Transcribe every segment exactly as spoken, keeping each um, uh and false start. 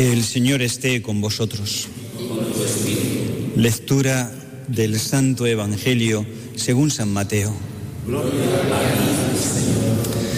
El Señor esté con vosotros. Con tu espíritu. Lectura del Santo Evangelio según San Mateo. Gloria a ti, Señor.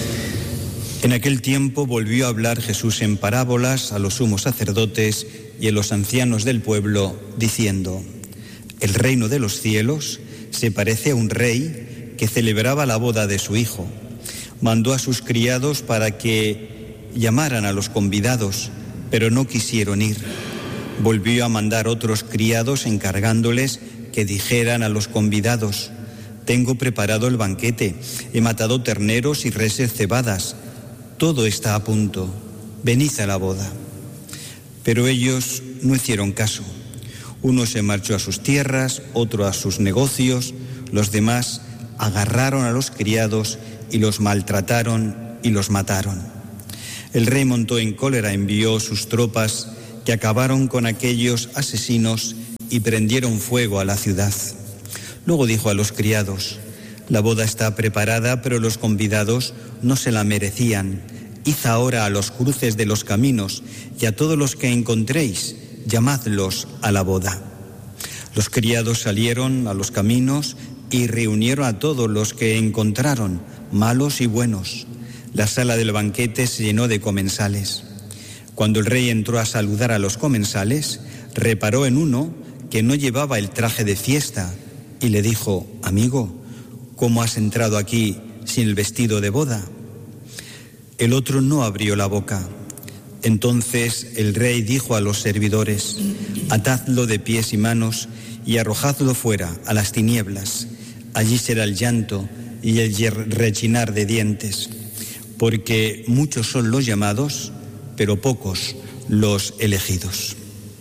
En aquel tiempo volvió a hablar Jesús en parábolas a los sumos sacerdotes y a los ancianos del pueblo, diciendo: El reino de los cielos se parece a un rey que celebraba la boda de su hijo. Mandó a sus criados para que llamaran a los convidados, pero no quisieron ir. Volvió a mandar otros criados encargándoles que dijeran a los convidados: Tengo preparado el banquete, he matado terneros y reses cebadas, todo está a punto, venid a la boda. Pero ellos no hicieron caso. Uno se marchó a sus tierras, otro a sus negocios, los demás agarraron a los criados y los maltrataron y los mataron. El rey montó en cólera, envió sus tropas que acabaron con aquellos asesinos y prendieron fuego a la ciudad. Luego dijo a los criados: La boda está preparada, pero los convidados no se la merecían. Id ahora a los cruces de los caminos y a todos los que encontréis, llamadlos a la boda. Los criados salieron a los caminos y reunieron a todos los que encontraron, malos y buenos. La sala del banquete se llenó de comensales. Cuando el rey entró a saludar a los comensales, reparó en uno que no llevaba el traje de fiesta y le dijo: Amigo, ¿cómo has entrado aquí sin el vestido de boda? El otro no abrió la boca. Entonces el rey dijo a los servidores: Atadlo de pies y manos y arrojadlo fuera a las tinieblas. Allí será el llanto y el rechinar de dientes, porque muchos son los llamados, pero pocos los elegidos.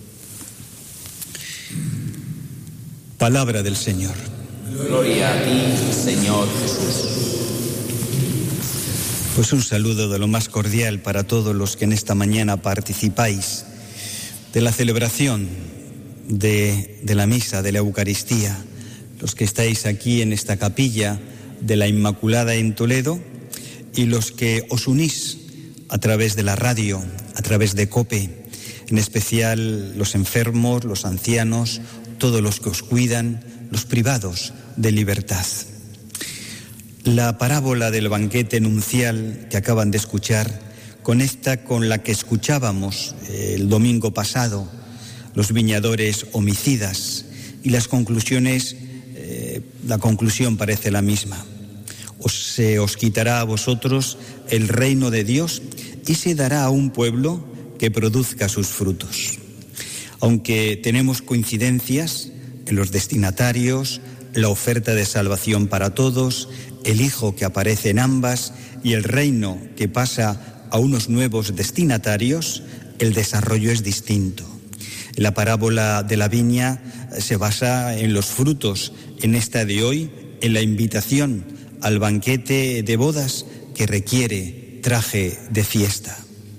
Palabra del Señor. Gloria a ti, Señor Jesús. Pues un saludo de lo más cordial para todos los que en esta mañana participáis de la celebración de, de la misa, de la Eucaristía, los que estáis aquí en esta capilla de la Inmaculada en Toledo y los que os unís a través de la radio, a través de COPE, en especial los enfermos, los ancianos, todos los que os cuidan, los privados de libertad. La parábola del banquete nupcial que acaban de escuchar conecta con la que escuchábamos el domingo pasado, los viñadores homicidas, y las conclusiones, eh, la conclusión parece la misma. Os, se os quitará a vosotros el reino de Dios y se dará a un pueblo que produzca sus frutos. Aunque tenemos coincidencias en los destinatarios, la oferta de salvación para todos, el Hijo que aparece en ambas y el reino que pasa a unos nuevos destinatarios, el desarrollo es distinto. La parábola de la viña se basa en los frutos, en esta de hoy, en la invitación al banquete de bodas que requiere traje de fiesta.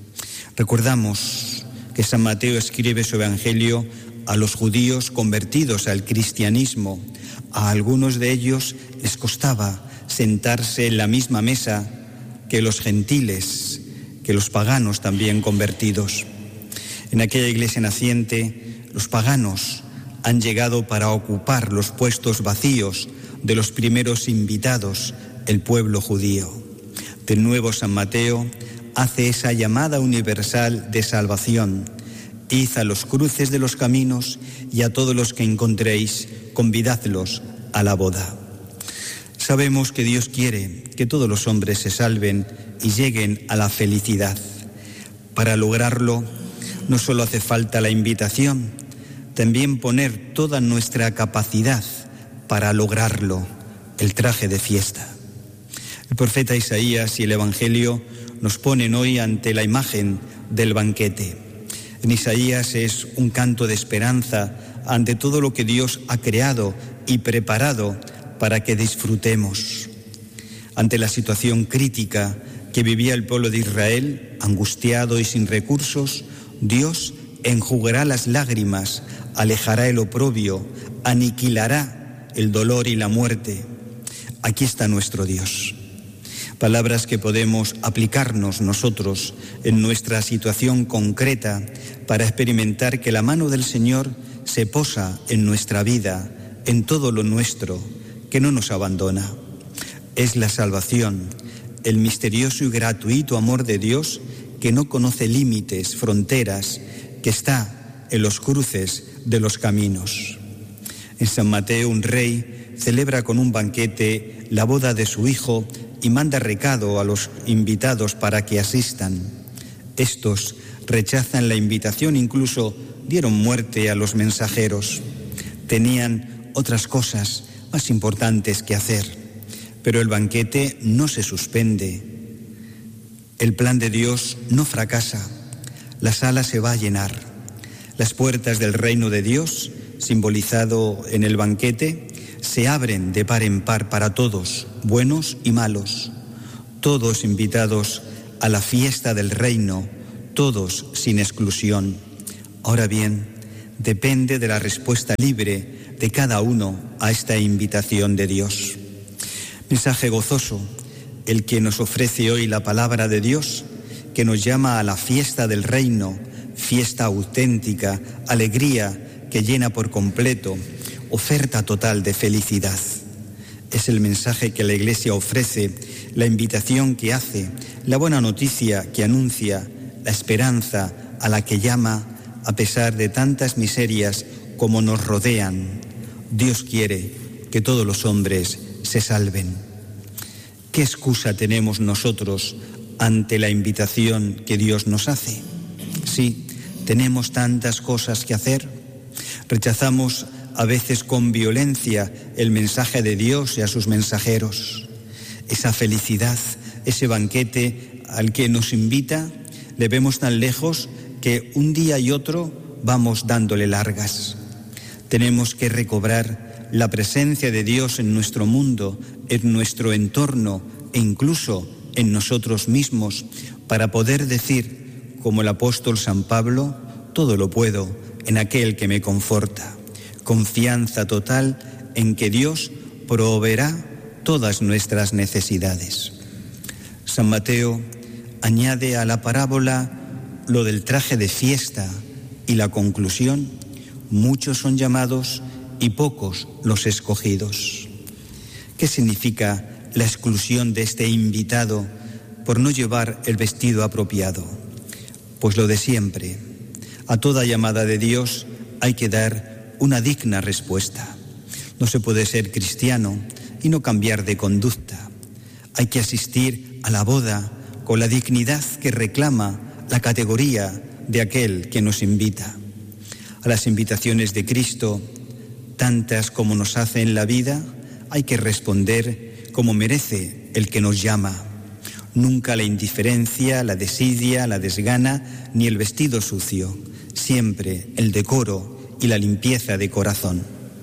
Recordamos que San Mateo escribe su Evangelio a los judíos convertidos al cristianismo. A algunos de ellos les costaba sentarse en la misma mesa que los gentiles, que los paganos también convertidos. En aquella iglesia naciente, los paganos han llegado para ocupar los puestos vacíos de los primeros invitados, el pueblo judío. De nuevo San Mateo hace esa llamada universal de salvación: id a los cruces de los caminos y a todos los que encontréis, convidadlos a la boda. Sabemos que Dios quiere que todos los hombres se salven y lleguen a la felicidad. Para lograrlo, no solo hace falta la invitación, también poner toda nuestra capacidad para lograrlo, el traje de fiesta. El profeta Isaías y el Evangelio nos ponen hoy ante la imagen del banquete. En Isaías es un canto de esperanza ante todo lo que Dios ha creado y preparado para que disfrutemos. Ante la situación crítica que vivía el pueblo de Israel, angustiado y sin recursos, Dios enjugará las lágrimas, alejará el oprobio, aniquilará el dolor y la muerte. Aquí está nuestro Dios. Palabras que podemos aplicarnos nosotros en nuestra situación concreta para experimentar que la mano del Señor se posa en nuestra vida, en todo lo nuestro, que no nos abandona. Es la salvación, el misterioso y gratuito amor de Dios que no conoce límites, fronteras, que está en los cruces de los caminos. En San Mateo, un rey celebra con un banquete la boda de su hijo y manda recado a los invitados para que asistan. Estos rechazan la invitación, incluso dieron muerte a los mensajeros. Tenían otras cosas más importantes que hacer, pero el banquete no se suspende. El plan de Dios no fracasa, la sala se va a llenar. Las puertas del reino de Dios, simbolizado en el banquete, se abren de par en par para todos, buenos y malos, todos invitados a la fiesta del reino, todos sin exclusión. Ahora bien, depende de la respuesta libre de cada uno a esta invitación de Dios. Mensaje gozoso, el que nos ofrece hoy la palabra de Dios, que nos llama a la fiesta del reino, fiesta auténtica, alegría que llena por completo, oferta total de felicidad. Es el mensaje que la Iglesia ofrece, la invitación que hace, la buena noticia que anuncia, la esperanza a la que llama a pesar de tantas miserias como nos rodean. Dios quiere que todos los hombres se salven. ¿Qué excusa tenemos nosotros ante la invitación que Dios nos hace? Sí, tenemos tantas cosas que hacer. Rechazamos a veces con violencia el mensaje de Dios y a sus mensajeros. Esa felicidad, ese banquete al que nos invita, le vemos tan lejos que un día y otro vamos dándole largas. Tenemos que recobrar la presencia de Dios en nuestro mundo, en nuestro entorno e incluso en nosotros mismos, para poder decir, como el apóstol San Pablo, todo lo puedo en aquel que me conforta. Confianza total en que Dios proveerá todas nuestras necesidades. San Mateo añade a la parábola lo del traje de fiesta y la conclusión: muchos son llamados y pocos los escogidos. ¿Qué significa la exclusión de este invitado por no llevar el vestido apropiado? Pues lo de siempre. A toda llamada de Dios hay que dar una digna respuesta. No se puede ser cristiano y no cambiar de conducta. Hay que asistir a la boda con la dignidad que reclama la categoría de aquel que nos invita. A las invitaciones de Cristo, tantas como nos hace en la vida, hay que responder como merece el que nos llama. Nunca la indiferencia, la desidia, la desgana, ni el vestido sucio. Siempre el decoro y la limpieza de corazón.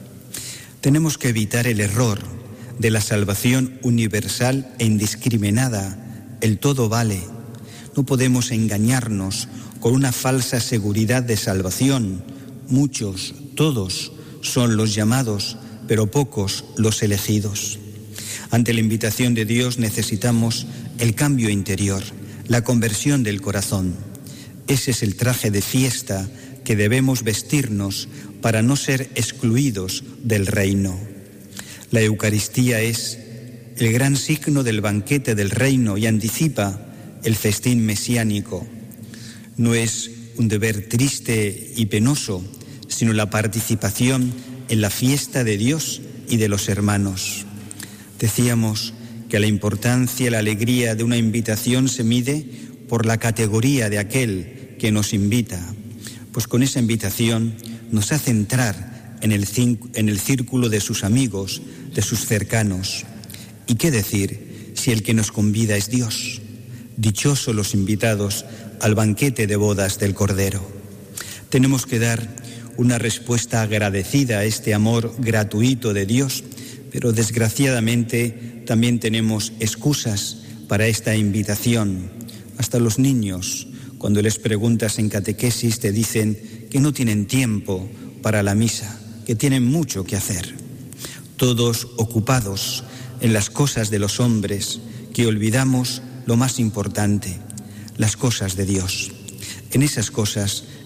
Tenemos que evitar el error de la salvación universal e indiscriminada. El todo vale. No podemos engañarnos con una falsa seguridad de salvación. Muchos, todos, son los llamados, pero pocos los elegidos. Ante la invitación de Dios necesitamos el cambio interior, la conversión del corazón. Ese es el traje de fiesta que debemos vestirnos para no ser excluidos del reino. La Eucaristía es el gran signo del banquete del reino y anticipa el festín mesiánico. No es un deber triste y penoso, sino la participación en la fiesta de Dios y de los hermanos. Decíamos que la importancia y la alegría de una invitación se mide por la categoría de aquel que nos invita, pues con esa invitación nos hace entrar en el, en el círculo de sus amigos, de sus cercanos. ¿Y qué decir si el que nos convida es Dios? Dichosos los invitados al banquete de bodas del Cordero. Tenemos que dar una respuesta agradecida a este amor gratuito de Dios, pero desgraciadamente también tenemos excusas para esta invitación. Hasta los niños, cuando les preguntas en catequesis, te dicen que no tienen tiempo para la misa, que tienen mucho que hacer. Todos ocupados en las cosas de los hombres, que olvidamos lo más importante, las cosas de Dios. En esas cosas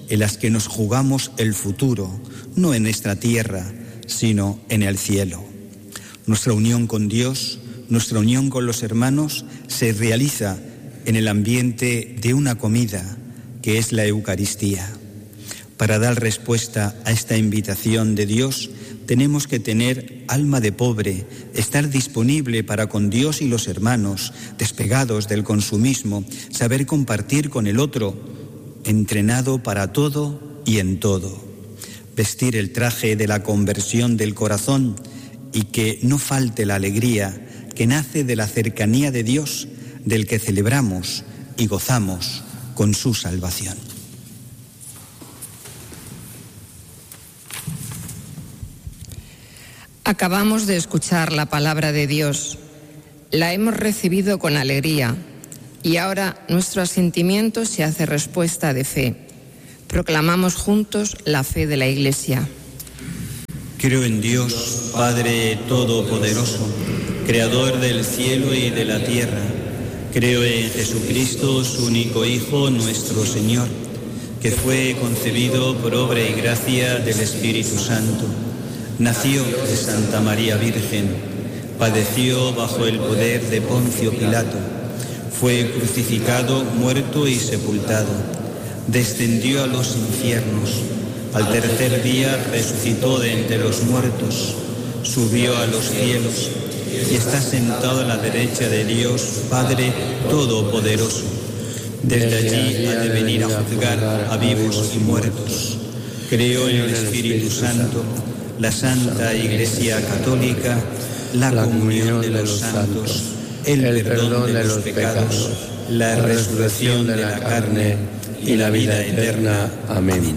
en las que nos jugamos el futuro, no en esta tierra, sino en el cielo. Nuestra unión con Dios, nuestra unión con los hermanos, se realiza en el ambiente de una comida, que es la Eucaristía. Para dar respuesta a esta invitación de Dios, tenemos que tener alma de pobre, estar disponible para con Dios y los hermanos, despegados del consumismo, saber compartir con el otro, entrenado para todo y en todo. Vestir el traje de la conversión del corazón y que no falte la alegría que nace de la cercanía de Dios, del que celebramos y gozamos con su salvación. Acabamos de escuchar la palabra de Dios, la hemos recibido con alegría y ahora nuestro asentimiento se hace respuesta de fe. Proclamamos juntos la fe de la Iglesia. Creo en Dios, Padre Todopoderoso, Creador del cielo y de la tierra. Creo en Jesucristo, su único Hijo, nuestro Señor, que fue concebido por obra y gracia del Espíritu Santo. Nació de Santa María Virgen, padeció bajo el poder de Poncio Pilato, fue crucificado, muerto y sepultado, descendió a los infiernos, al tercer día resucitó de entre los muertos, subió a los cielos y está sentado a la derecha de Dios, Padre Todopoderoso. Desde allí ha de venir a juzgar a vivos y muertos. Creo en el Espíritu Santo, la Santa Iglesia Católica, la, la comunión de los santos, el, el perdón de los pecados, la resurrección de la carne y la vida eterna. Amén.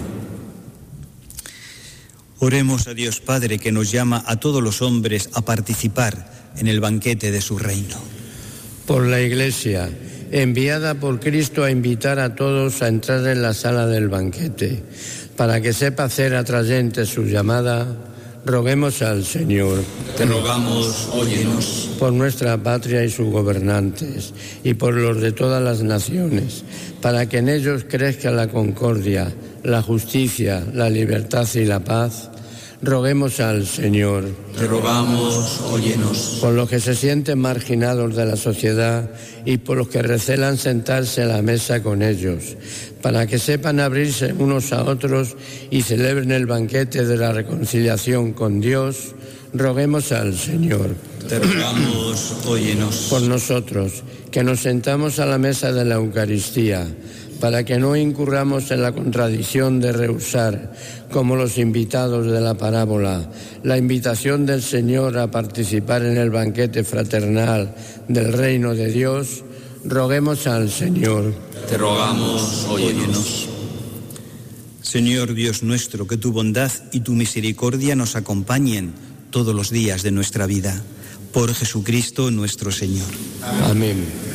Oremos a Dios Padre, que nos llama a todos los hombres a participar en el banquete de su reino. Por la Iglesia, enviada por Cristo a invitar a todos a entrar en la sala del banquete, para que sepa hacer atrayente su llamada, roguemos al Señor. Te rogamos, óyenos. Por nuestra patria y sus gobernantes, y por los de todas las naciones, para que en ellos crezca la concordia, la justicia, la libertad y la paz, roguemos al Señor. Te rogamos, óyenos. Por los que se sienten marginados de la sociedad y por los que recelan sentarse a la mesa con ellos, para que sepan abrirse unos a otros y celebren el banquete de la reconciliación con Dios, roguemos al Señor. Te rogamos, óyenos. Por nosotros, que nos sentamos a la mesa de la Eucaristía, para que no incurramos en la contradicción de rehusar, como los invitados de la parábola, la invitación del Señor a participar en el banquete fraternal del reino de Dios, roguemos al Señor. Te rogamos, óyenos. Señor Dios nuestro, que tu bondad y tu misericordia nos acompañen todos los días de nuestra vida. Por Jesucristo nuestro Señor. Amén.